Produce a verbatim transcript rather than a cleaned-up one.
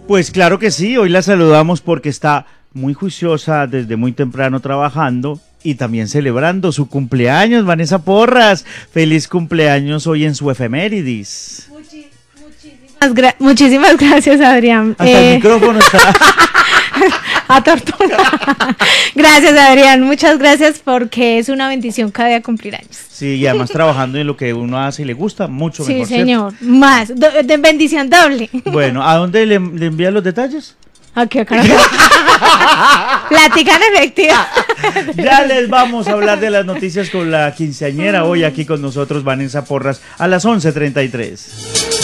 Pues claro que sí, hoy la saludamos porque está muy juiciosa desde muy temprano trabajando y también celebrando su cumpleaños, Vanessa Porras. Feliz cumpleaños hoy en su efemérides. Muchi, muchísimas, gra muchísimas gracias, Adrián. Hasta eh... el micrófono está... a tortuga. Gracias, Adrián, muchas gracias porque es una bendición cada día cumplir años. Sí, y además trabajando en lo que uno hace y le gusta, mucho sí, mejor. Sí, señor, ¿cierto? Más, de, de bendición doble. Bueno, ¿a dónde le, le envían los detalles? Aquí, acá. Plática en efectiva. Ya les vamos a hablar de las noticias con la quinceañera hoy aquí con nosotros, Vanessa Porras, a las once treinta y tres.